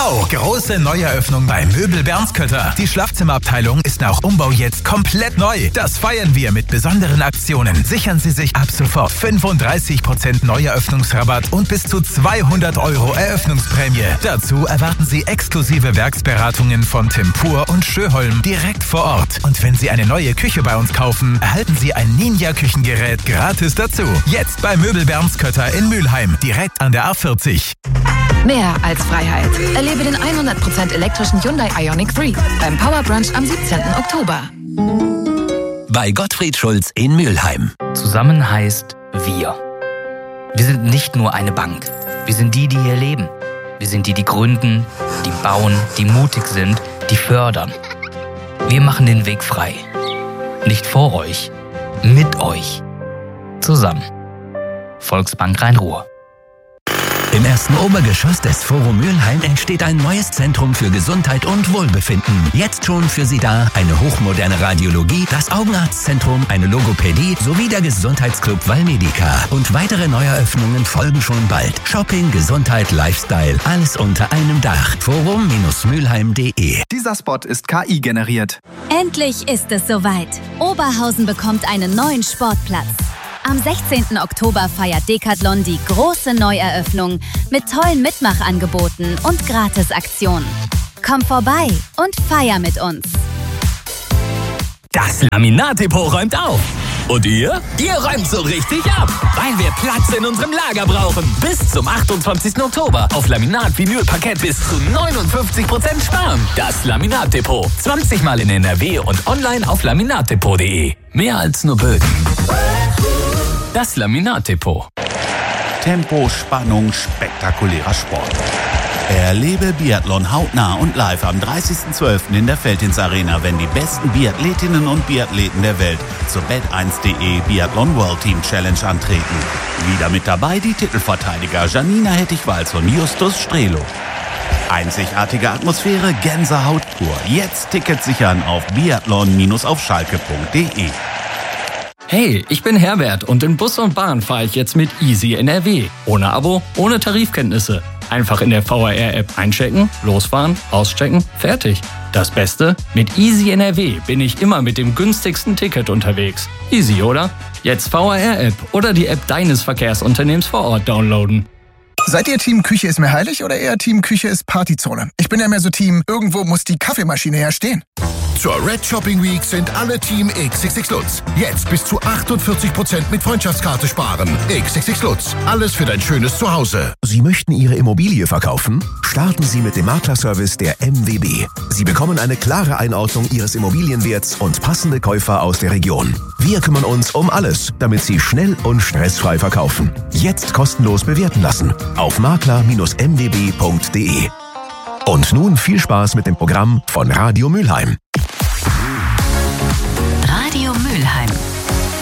Wow! Große Neueröffnung bei Möbel Bernskötter. Die Schlafzimmerabteilung ist nach Umbau jetzt komplett neu. Das feiern wir mit besonderen Aktionen. Sichern Sie sich ab sofort 35% Neueröffnungsrabatt und bis zu 200 € Eröffnungsprämie. Dazu erwarten Sie exklusive Werksberatungen von Tempur und Schöholm direkt vor Ort. Und wenn Sie eine neue Küche bei uns kaufen, erhalten Sie ein Ninja-Küchengerät gratis dazu. Jetzt bei Möbel Bernskötter in Mülheim, direkt an der A40. Mehr als Freiheit. Erlebe den 100% elektrischen Hyundai Ioniq 3 beim Power Brunch am 17. Oktober. Bei Gottfried Schulz in Mülheim. Zusammen heißt wir. Wir sind nicht nur eine Bank. Wir sind die, die hier leben. Wir sind die, die gründen, die bauen, die mutig sind, die fördern. Wir machen den Weg frei. Nicht vor euch, mit euch. Zusammen. Volksbank Rhein-Ruhr. Im ersten Obergeschoss des Forum Mülheim entsteht ein neues Zentrum für Gesundheit und Wohlbefinden. Jetzt schon für Sie da eine hochmoderne Radiologie, das Augenarztzentrum, eine Logopädie sowie der Gesundheitsclub Valmedica. Und weitere Neueröffnungen folgen schon bald. Shopping, Gesundheit, Lifestyle, alles unter einem Dach. Forum-mülheim.de. Dieser Spot ist KI generiert. Endlich ist es soweit. Oberhausen bekommt einen neuen Sportplatz. Am 16. Oktober feiert Decathlon die große Neueröffnung mit tollen Mitmachangeboten und Gratisaktionen. Komm vorbei und feier mit uns. Das Laminat-Depot räumt auf. Und ihr? Ihr räumt so richtig ab, weil wir Platz in unserem Lager brauchen. Bis zum 28. Oktober auf Laminat, Vinyl, Parkett bis zu 59% sparen. Das Laminat-Depot. 20 Mal in NRW und online auf laminatdepot.de. Mehr als nur Böden. Das Laminat-Depot. Tempo, Spannung, spektakulärer Sport. Erlebe Biathlon hautnah und live am 30.12. in der Veltins Arena, wenn die besten Biathletinnen und Biathleten der Welt zur Bet1.de Biathlon World Team Challenge antreten. Wieder mit dabei die Titelverteidiger Janina Hettich-Walz und Justus Strelo. Einzigartige Atmosphäre, Gänsehaut pur. Jetzt Tickets sichern auf biathlon-auf-schalke.de. Hey, ich bin Herbert und in Bus und Bahn fahre ich jetzt mit Easy NRW. Ohne Abo, ohne Tarifkenntnisse. Einfach in der VRR-App einchecken, losfahren, auschecken, fertig. Das Beste? Mit Easy NRW bin ich immer mit dem günstigsten Ticket unterwegs. Easy, oder? Jetzt VRR-App oder die App deines Verkehrsunternehmens vor Ort downloaden. Seid ihr Team Küche ist mir heilig oder eher Team Küche ist Partyzone? Ich bin ja mehr so Team, irgendwo muss die Kaffeemaschine ja stehen. Zur Red Shopping Week sind alle Team XXX Lutz. Jetzt bis zu 48% mit Freundschaftskarte sparen. XXX Lutz. Alles für dein schönes Zuhause. Sie möchten Ihre Immobilie verkaufen? Starten Sie mit dem Maklerservice der MWB. Sie bekommen eine klare Einordnung Ihres Immobilienwerts und passende Käufer aus der Region. Wir kümmern uns um alles, damit Sie schnell und stressfrei verkaufen. Jetzt kostenlos bewerten lassen auf makler-mwb.de. Und nun viel Spaß mit dem Programm von Radio Mülheim.